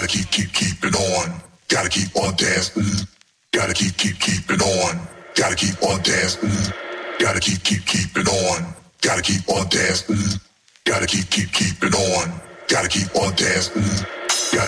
Gotta keep it on. Gotta keep on dancing. Gotta keep it on. Gotta keep on dancing. Gotta keep it on. Gotta keep on dancing. Gotta keep it on. Gotta keep on dancing.